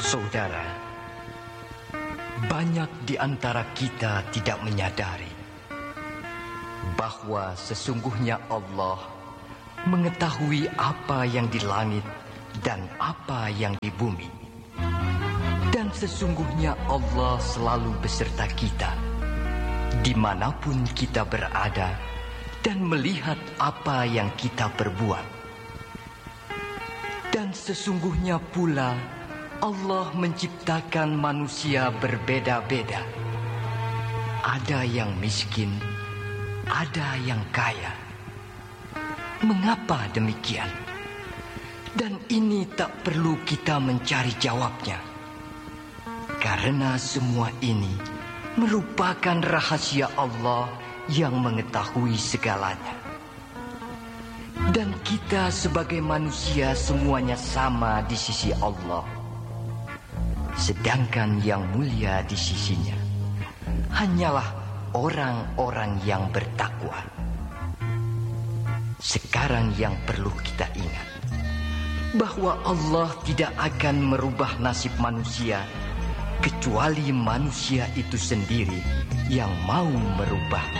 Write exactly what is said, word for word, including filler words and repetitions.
Saudara, banyak di antara kita tidak menyadari bahwa sesungguhnya Allah mengetahui apa yang di langit dan apa yang di bumi. Dan sesungguhnya Allah selalu beserta kita dimanapun kita berada dan melihat apa yang kita perbuat. Dan sesungguhnya pula Allah menciptakan manusia berbeda-beda. Ada yang miskin, ada yang kaya. Mengapa demikian? Dan ini tak perlu kita mencari jawabnya. Karena semua ini merupakan rahasia Allah yang mengetahui segalanya. Dan kita sebagai manusia semuanya sama di sisi Allah. Sedangkan yang mulia di sisinya hanyalah orang-orang yang bertakwa. Sekarang yang perlu kita ingat bahwa Allah tidak akan merubah nasib manusia kecuali manusia itu sendiri yang mau merubah